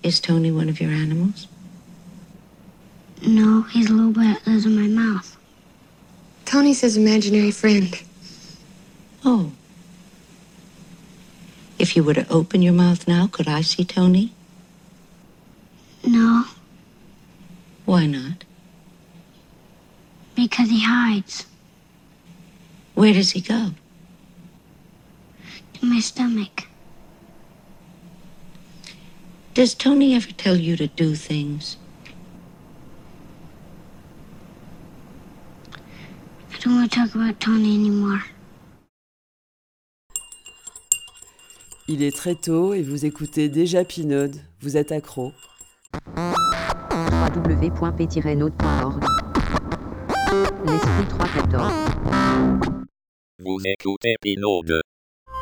Is Tony one of your animals? No, he's a little boy that lives in my mouth. Tony's his imaginary friend. Oh. If you were to open your mouth now, could I see Tony? No, Why not? because he hides Where does he go? in my stomach. Does Tony ever tell you to do things? I don't want to talk about Tony anymore. Il est très tôt et vous écoutez déjà Pinode. Vous êtes accro. www.p-node.org. L'esprit 314. Vous écoutez Pinode.